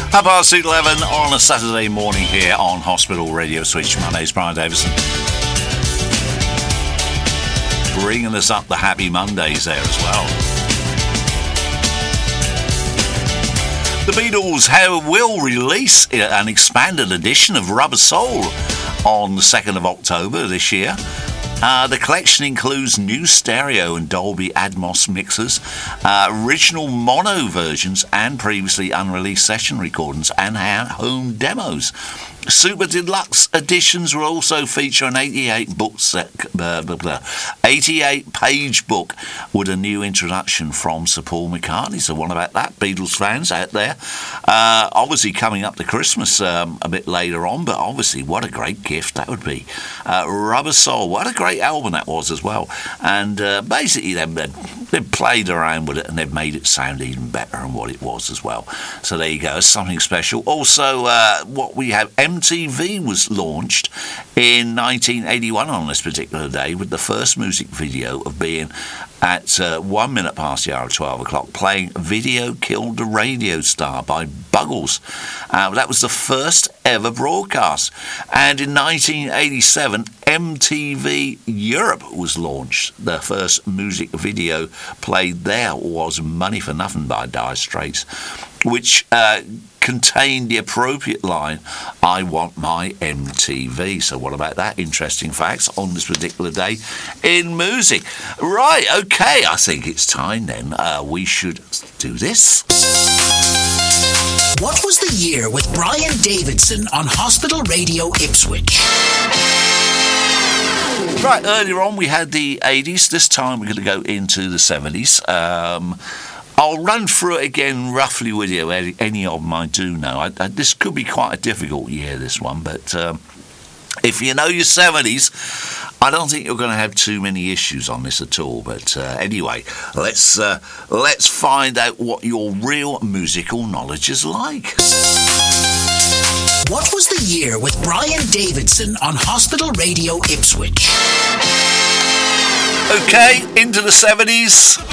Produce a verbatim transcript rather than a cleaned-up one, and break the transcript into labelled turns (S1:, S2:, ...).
S1: Half past eleven on a Saturday morning here on Hospital Radio Switch. My name's Brian Davison. Bringing us up the happy Mondays there as well. The Beatles have, will release an expanded edition of Rubber Soul on the second of October this year. Uh, the collection includes new stereo and Dolby Atmos mixers, uh, original mono versions and previously unreleased session recordings and home demos. Super deluxe editions will also feature an eighty-eight book set, blah, blah, blah, eighty-eight page book with a new introduction from Sir Paul McCartney. So what about that, Beatles fans out there? Uh, obviously coming up to Christmas um, a bit later on, but obviously what a great gift that would be. Uh, Rubber Soul, what a great album that was as well. And uh, basically they've, they've played around with it and they've made it sound even better than what it was as well. So there you go, it's something special. Also, uh, what we have, M T V was launched in nineteen eighty-one on this particular day with the first music video of being at uh, one minute past the hour of twelve o'clock playing Video Killed the Radio Star by Buggles. Uh, that was the first ever broadcast. And in nineteen eighty-seven, M T V Europe was launched. The first music video played there was Money for Nothing by Dire Straits, which uh, contained the appropriate line, I want my M T V. So what about that? Interesting facts on this particular day in music. Right, okay, I think it's time then. Uh, we should do this.
S2: What was the year with Brian Davidson on Hospital Radio Ipswich?
S1: Right, earlier on we had the eighties. This time we're going to go into the seventies. Um... I'll run through it again roughly with you, any of them I do know. I, I, this could be quite a difficult year, this one, but um, if you know your seventies, I don't think you're going to have too many issues on this at all. But uh, anyway, let's uh, let's find out what your real musical knowledge is like.
S2: What was the year with Brian Davidson on Hospital Radio Ipswich?
S1: Okay, into the seventies.